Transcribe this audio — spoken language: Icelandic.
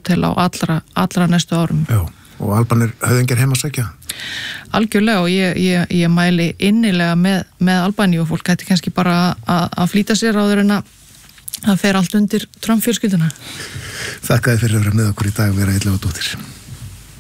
hótel á allra næstu árum. Já, og Albanir höfðingjar heim að sækja? Algjörlega, og ég mæli innilega með Albaníu, og fólk hætti kannski bara að flýta sér áður en að fer allt undir Trump fjölskylduna. Þakka þér fyrir að vera með okkur í dag, Vera Illugadóttir.